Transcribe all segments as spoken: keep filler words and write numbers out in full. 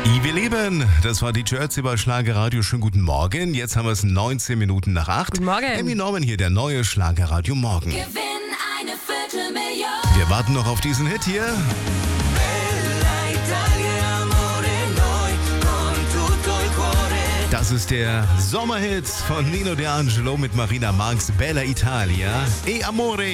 I, wir leben. Das war die Ötzi bei Schlagerradio. Schönen guten Morgen. Jetzt haben wir es neunzehn Minuten nach acht. Guten Morgen. Emmy Norman hier, der neue Schlagerradio Morgen. Gewinn eine Viertelmillion. Wir warten noch auf diesen Hit hier. Das ist der Sommerhit von Nino D'Angelo mit Marina Marx, Bella Italia. E Amore.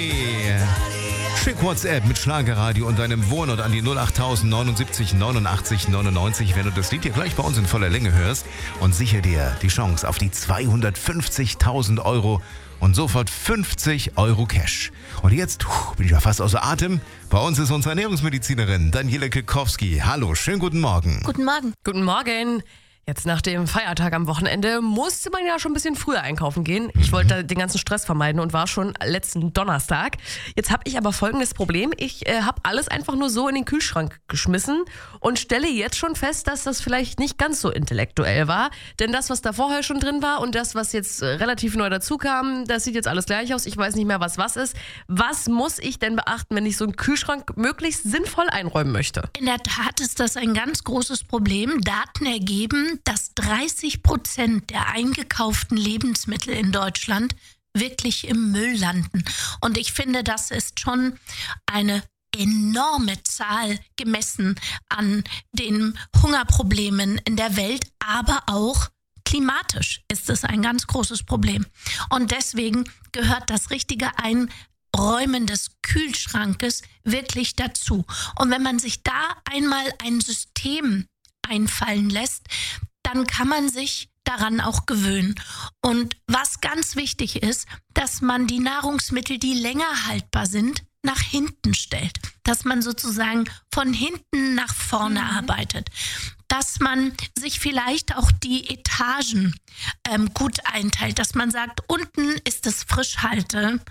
Schick WhatsApp mit Schlagerradio und deinem Wohnort an die null acht neunundsiebzig neunundachtzig neunundneunzig, wenn du das Lied hier gleich bei uns in voller Länge hörst, und sicher dir die Chance auf die zweihundertfünfzigtausend Euro und sofort fünfzig Euro Cash. Und jetzt puh, bin ich ja fast außer Atem. Bei uns ist unsere Ernährungsmedizinerin Daniela Kikowski. Hallo, schönen guten Morgen. Guten Morgen. Guten Morgen. Jetzt nach dem Feiertag am Wochenende musste man ja schon ein bisschen früher einkaufen gehen. Ich wollte den ganzen Stress vermeiden und war schon letzten Donnerstag. Jetzt habe ich aber folgendes Problem. Ich äh, habe alles einfach nur so in den Kühlschrank geschmissen und stelle jetzt schon fest, dass das vielleicht nicht ganz so intellektuell war. Denn das, was da vorher schon drin war und das, was jetzt äh, relativ neu dazu kam, das sieht jetzt alles gleich aus. Ich weiß nicht mehr, was was ist. Was muss ich denn beachten, wenn ich so einen Kühlschrank möglichst sinnvoll einräumen möchte? In der Tat ist das ein ganz großes Problem. Daten ergeben, dass dreißig Prozent der eingekauften Lebensmittel in Deutschland wirklich im Müll landen. Und ich finde, das ist schon eine enorme Zahl gemessen an den Hungerproblemen in der Welt, aber auch klimatisch ist es ein ganz großes Problem. Und deswegen gehört das richtige Einräumen des Kühlschrankes wirklich dazu. Und wenn man sich da einmal ein System einfallen lässt, dann kann man sich daran auch gewöhnen. Und was ganz wichtig ist, dass man die Nahrungsmittel, die länger haltbar sind, nach hinten stellt. Dass man sozusagen von hinten nach vorne mhm. arbeitet. Dass man sich vielleicht auch die Etagen ähm, gut einteilt. Dass man sagt, unten ist das Frischhaltefach.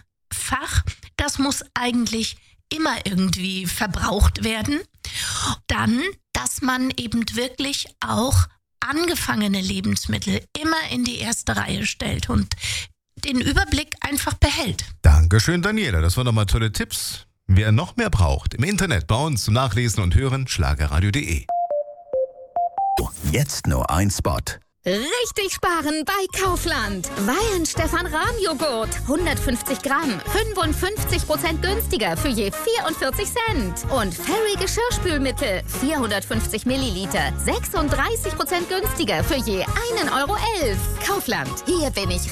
Das muss eigentlich immer irgendwie verbraucht werden. Dann, dass man eben wirklich auch angefangene Lebensmittel immer in die erste Reihe stellt und den Überblick einfach behält. Dankeschön, Daniela. Das waren nochmal tolle Tipps. Wer noch mehr braucht, im Internet bei uns zum Nachlesen und Hören, schlagerradio punkt de. Jetzt nur ein Spot. Richtig sparen bei Kaufland. Weihenstephan-Rahmjoghurt. hundertfünfzig Gramm. fünfundfünfzig Prozent günstiger für je vierundvierzig Cent. Und Fairy Geschirrspülmittel. vierhundertfünfzig Milliliter. sechsunddreißig Prozent günstiger für je einen Euro elf. Kaufland. Hier bin ich